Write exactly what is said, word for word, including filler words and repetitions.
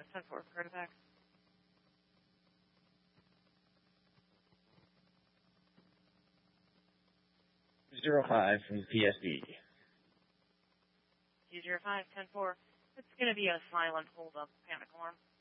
ten four, card attack. Zero five from the P S D. Two zero five, ten four. It's going to be a silent hold up panic alarm.